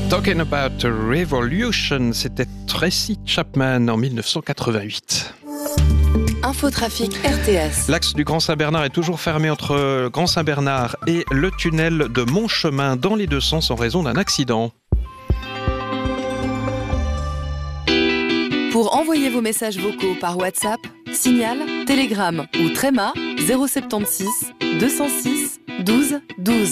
Talking About a Revolution, c'était Tracy Chapman en 1988. Infotrafic RTS. L'axe du Grand Saint-Bernard est toujours fermé entre Grand Saint-Bernard et le tunnel de Montchemin dans les deux sens en raison d'un accident. Pour envoyer vos messages vocaux par WhatsApp, Signal, Telegram ou Tréma 076 206 12 12.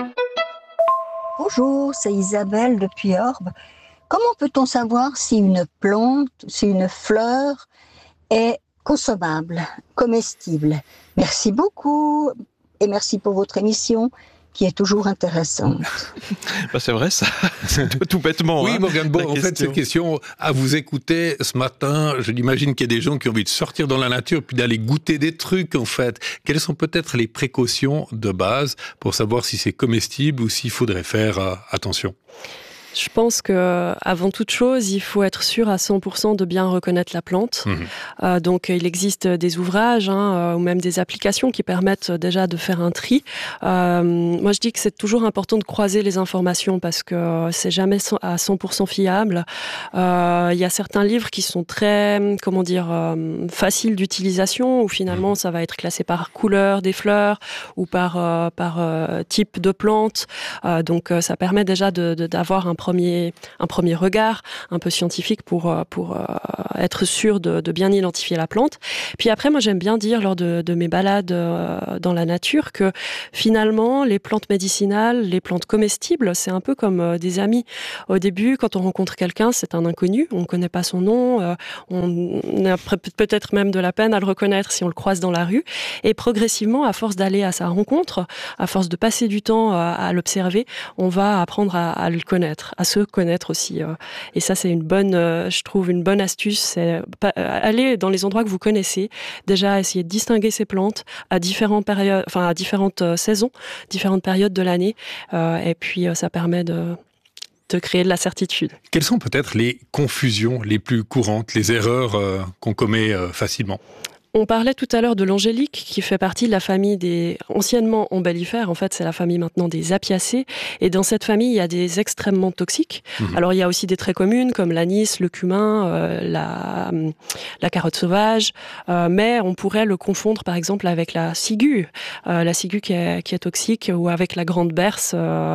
Bonjour, c'est Isabelle depuis Orbe. Comment peut-on savoir si une plante, si une fleur est consommable, comestible? Merci beaucoup et merci pour votre émission qui est toujours intéressante. C'est vrai ça, tout bêtement. Oui, Morgane Bourg, en fait, cette question, à vous écouter ce matin, je l'imagine qu'il y a des gens qui ont envie de sortir dans la nature puis d'aller goûter des trucs, en fait. Quelles sont peut-être les précautions de base pour savoir si c'est comestible ou s'il faudrait faire attention ? Je pense que, avant toute chose, il faut être sûr à 100% de bien reconnaître la plante. Donc, il existe des ouvrages ou même des applications qui permettent déjà de faire un tri. Moi, je dis que c'est toujours important de croiser les informations parce que c'est jamais à 100% fiable. Il y a certains livres qui sont très, faciles d'utilisation où finalement ça va être classé par couleur des fleurs ou par type de plante. Donc, ça permet déjà d'avoir un premier regard un peu scientifique pour être sûr de bien identifier la plante. Puis après, moi, j'aime bien dire lors de mes balades dans la nature que finalement, les plantes médicinales, les plantes comestibles, c'est un peu comme des amis. Au début, quand on rencontre quelqu'un, c'est un inconnu, on ne connaît pas son nom, on a peut-être même de la peine à le reconnaître si on le croise dans la rue. Et progressivement, à force d'aller à sa rencontre, à force de passer du temps à l'observer, on va apprendre à le connaître, à se connaître aussi. Et ça, c'est je trouve une bonne astuce. C'est aller dans les endroits que vous connaissez, déjà essayer de distinguer ces plantes à différentes périodes, à différentes saisons, différentes périodes de l'année. Et puis, ça permet de créer de la certitude. Quelles sont peut-être les confusions les plus courantes, les erreurs qu'on commet facilement ? On parlait tout à l'heure de l'angélique qui fait partie de la famille des anciennement ombellifères. En fait, c'est la famille maintenant des apiacées. Et dans cette famille, il y a des extrêmement toxiques. Alors, il y a aussi des très communes comme l'anis, le cumin, la carotte sauvage. Mais on pourrait le confondre, par exemple, avec la ciguë. La ciguë qui est toxique, ou avec la grande berce,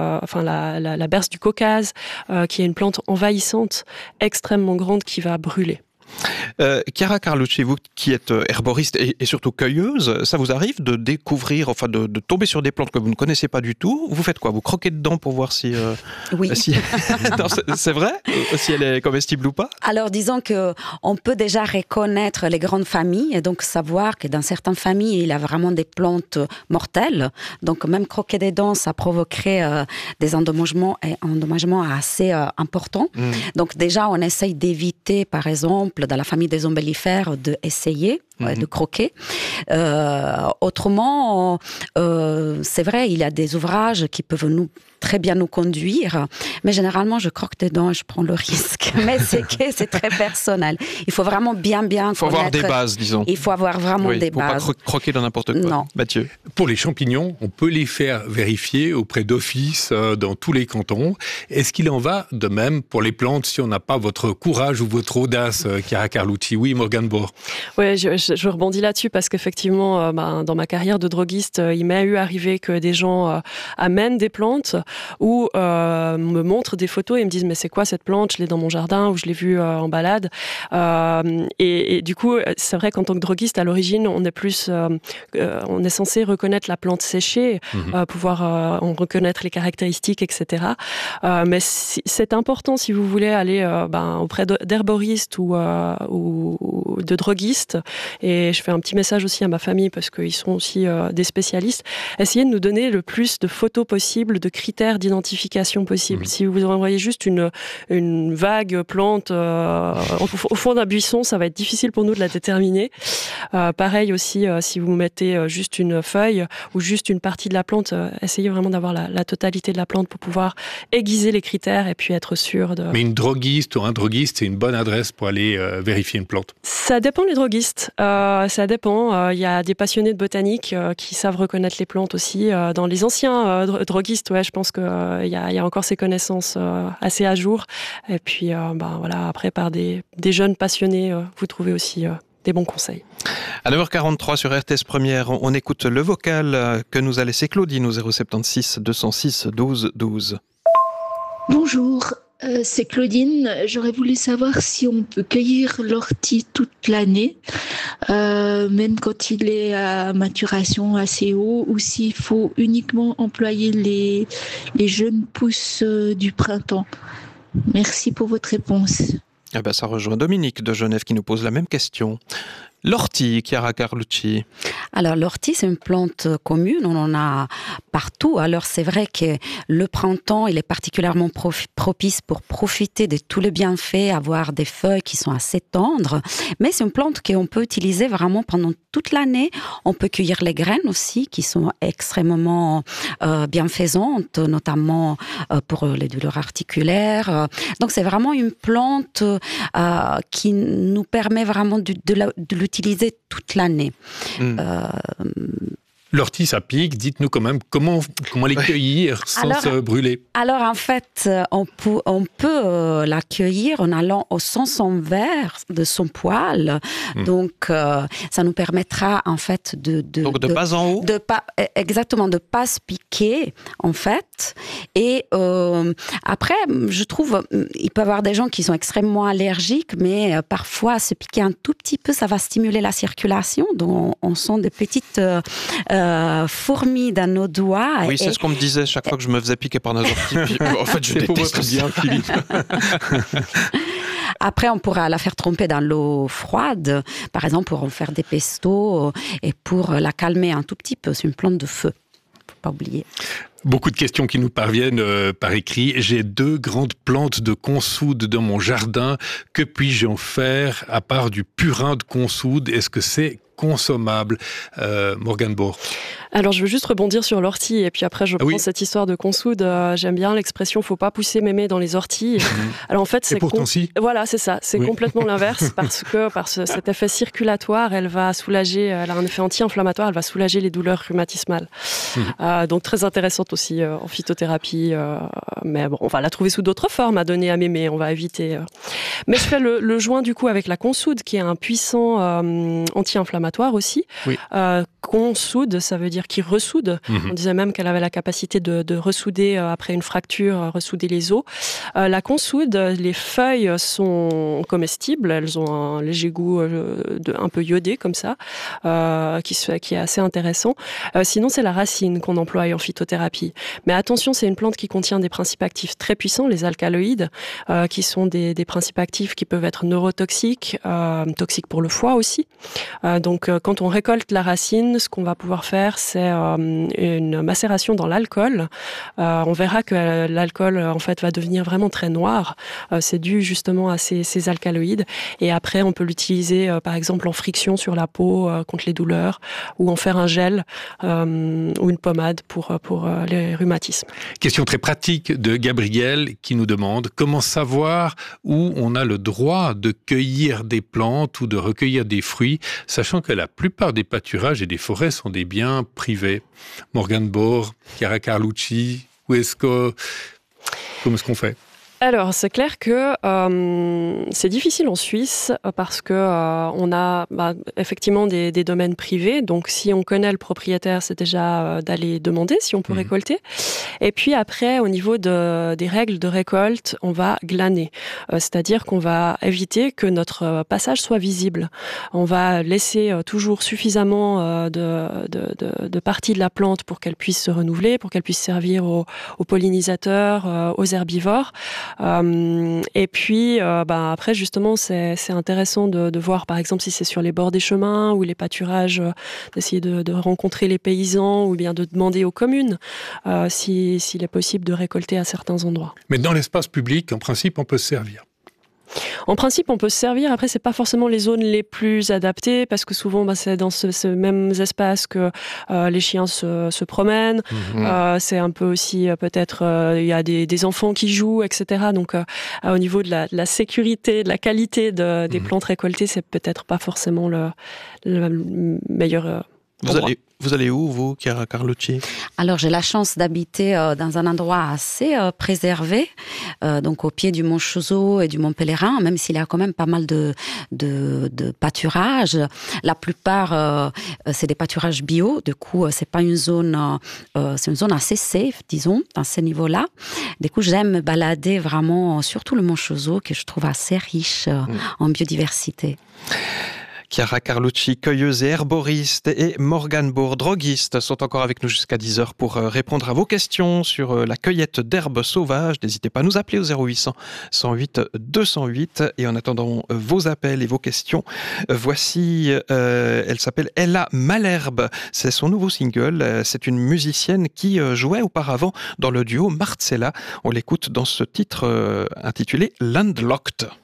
la berce du Caucase, qui est une plante envahissante, extrêmement grande, qui va brûler. Chiara Carlucci, vous qui êtes herboriste et surtout cueilleuse, ça vous arrive de découvrir, de tomber sur des plantes que vous ne connaissez pas du tout? Vous faites quoi? Vous croquez dedans pour voir si... Oui. Non, c'est vrai? Si elle est comestible ou pas? Alors, disons qu'on peut déjà reconnaître les grandes familles et donc savoir que dans certaines familles, il y a vraiment des plantes mortelles. Donc, même croquer dedans, ça provoquerait des endommagements assez importants. Donc, déjà, on essaye d'éviter, par exemple, dans la famille des ombellifères, d'essayer de croquer. Autrement, c'est vrai, il y a des ouvrages qui peuvent très bien nous conduire, mais généralement, je croque dedans et je prends le risque. Mais c'est très personnel. Il faut vraiment bien Il faut avoir des bases, disons. Il faut avoir vraiment des bases. Pas croquer dans n'importe quoi. Non. Mathieu. Pour les champignons, on peut les faire vérifier auprès d'offices dans tous les cantons. Est-ce qu'il en va de même pour les plantes si on n'a pas votre courage ou votre audace, Chiara Carlucci? Oui, Morgane Bourg. Oui, je rebondis là-dessus parce qu'effectivement, dans ma carrière de droguiste, il m'est arrivé que des gens amènent des plantes ou me montrent des photos et me disent « mais c'est quoi cette plante? Je l'ai dans mon jardin ou je l'ai vue en balade. » Et du coup, c'est vrai qu'en tant que droguiste, à l'origine, on est censé reconnaître la plante séchée, pouvoir en reconnaître les caractéristiques, etc. Mais c'est important si vous voulez aller auprès d'herboristes ou de droguistes. Et je fais un petit message aussi à ma famille parce qu'ils sont aussi des spécialistes. Essayez de nous donner le plus de photos possibles, de critères d'identification possibles. Si vous envoyez juste une vague plante au fond d'un buisson, ça va être difficile pour nous de la déterminer. Pareil aussi, si vous mettez juste une feuille ou juste une partie de la plante, essayez vraiment d'avoir la totalité de la plante pour pouvoir aiguiser les critères et puis être sûr de... Mais une droguiste ou un droguiste, c'est une bonne adresse pour aller vérifier une plante? Ça dépend les droguistes. Ça dépend. Il y a des passionnés de botanique qui savent reconnaître les plantes aussi. Dans les anciens droguistes, je pense qu'il y a encore ces connaissances assez à jour. Et puis, voilà, après, par des jeunes passionnés, vous trouvez aussi des bons conseils. À 9h43 sur RTS Première, on écoute le vocal que nous a laissé Claudine au 076 206 12 12. Bonjour, c'est Claudine. J'aurais voulu savoir si on peut cueillir l'ortie toute l'année, même quand il est à maturation assez haut, ou s'il faut uniquement employer les jeunes pousses du printemps. Merci pour votre réponse. Eh ben, ça rejoint Dominique de Genève qui nous pose la même question. L'ortie, Chiara Carlucci. Alors l'ortie, c'est une plante commune, on en a partout. Alors c'est vrai que le printemps, il est particulièrement propice pour profiter de tous les bienfaits, avoir des feuilles qui sont assez tendres. Mais c'est une plante qu'on peut utiliser vraiment pendant toute l'année. On peut cueillir les graines aussi, qui sont extrêmement bienfaisantes, notamment pour les douleurs articulaires. Donc c'est vraiment une plante qui nous permet vraiment de l'utiliser toute l'année. L'ortie, ça pique. Dites-nous quand même comment les cueillir sans se brûler. Alors en fait, on peut la cueillir en allant au sens inverse de son poil. Donc ça nous permettra en fait donc de pas en haut. Exactement, de pas se piquer en fait. Et après, je trouve, il peut y avoir des gens qui sont extrêmement allergiques, mais parfois se piquer un tout petit peu, ça va stimuler la circulation. Donc on sent des petites fourmis dans nos doigts. Oui, c'est ce qu'on me disait chaque fois que je me faisais piquer par nos orties. Puis, en fait, je déteste bien, Philippe. Après, on pourra la faire tremper dans l'eau froide, par exemple, pour en faire des pestos et pour la calmer un tout petit peu. C'est une plante de feu, faut pas oublier. Beaucoup de questions qui nous parviennent par écrit. J'ai 2 grandes plantes de consoude dans mon jardin. Que puis-je en faire à part du purin de consoude? Est-ce que c'est consommable? Morgane Bourg. Alors, je veux juste rebondir sur l'ortie, et puis après, je prends cette histoire de consoude. J'aime bien l'expression « faut pas pousser mémé dans les orties ». Alors, en fait, c'est pourtant si. Voilà, c'est ça. C'est complètement l'inverse, parce que par cet effet circulatoire, elle va soulager, elle a un effet anti-inflammatoire, elle va soulager les douleurs rhumatismales. Donc, très intéressante aussi en phytothérapie. Mais bon, on va la trouver sous d'autres formes à donner à mémé, on va éviter. Mais je fais le joint, du coup, avec la consoude, qui est un puissant anti-inflammatoire aussi. Oui. Consoude, ça veut dire qui ressoude. On disait même qu'elle avait la capacité de ressouder après une fracture, ressouder les os. La consoude, les feuilles sont comestibles, elles ont un léger goût un peu iodé comme ça, qui est assez intéressant. Sinon, c'est la racine qu'on emploie en phytothérapie. Mais attention, c'est une plante qui contient des principes actifs très puissants, les alcaloïdes, qui sont des principes actifs qui peuvent être neurotoxiques, toxiques pour le foie aussi. Donc, quand on récolte la racine, ce qu'on va pouvoir faire, c'est une macération dans l'alcool. On verra que l'alcool, en fait, va devenir vraiment très noir. C'est dû justement à ces alcaloïdes. Et après, on peut l'utiliser, par exemple, en friction sur la peau contre les douleurs, ou en faire un gel ou une pommade pour les rhumatismes. Question très pratique de Gabriel qui nous demande comment savoir où on a le droit de cueillir des plantes ou de recueillir des fruits, sachant que la plupart des pâturages et des forêts sont des biens privés. Morgane Bourg, Chiara Carlucci, comment est-ce qu'on fait? Alors, c'est clair que c'est difficile en Suisse parce que on a effectivement des domaines privés. Donc, si on connaît le propriétaire, c'est déjà d'aller demander si on peut récolter. Et puis après, au niveau des règles de récolte, on va glaner. C'est-à-dire qu'on va éviter que notre passage soit visible. On va laisser toujours suffisamment de parties de la plante pour qu'elle puisse se renouveler, pour qu'elle puisse servir aux pollinisateurs, aux herbivores. Et puis, après, justement, c'est intéressant de voir, par exemple, si c'est sur les bords des chemins ou les pâturages, d'essayer de rencontrer les paysans ou bien de demander aux communes s'il est possible de récolter à certains endroits. Mais dans l'espace public, en principe, on peut se servir. En principe, on peut se servir. Après, c'est pas forcément les zones les plus adaptées parce que souvent, c'est dans ce même espace que les chiens se promènent. C'est un peu aussi peut-être il y a des enfants qui jouent, etc. Donc, au niveau de la sécurité, de la qualité des plantes récoltées, c'est peut-être pas forcément le meilleur. Vous allez où, vous, Chiara Carlucci? Alors, j'ai la chance d'habiter dans un endroit assez préservé, donc au pied du mont Chouzeau et du mont Pèlerin, même s'il y a quand même pas mal de pâturages. La plupart, c'est des pâturages bio. Du coup, c'est pas une zone, c'est une zone assez safe, disons, dans ces niveaux-là. Du coup, j'aime me balader vraiment, surtout le mont Chouzeau, que je trouve assez riche en biodiversité. Chiara Carlucci, cueilleuse et herboriste, et Morgane Bourg, droguiste, sont encore avec nous jusqu'à 10h pour répondre à vos questions sur la cueillette d'herbes sauvages. N'hésitez pas à nous appeler au 0800 108 208. Et en attendant vos appels et vos questions, voici, elle s'appelle Ella Malherbe. C'est son nouveau single. C'est une musicienne qui jouait auparavant dans le duo Marcella. On l'écoute dans ce titre intitulé Landlocked.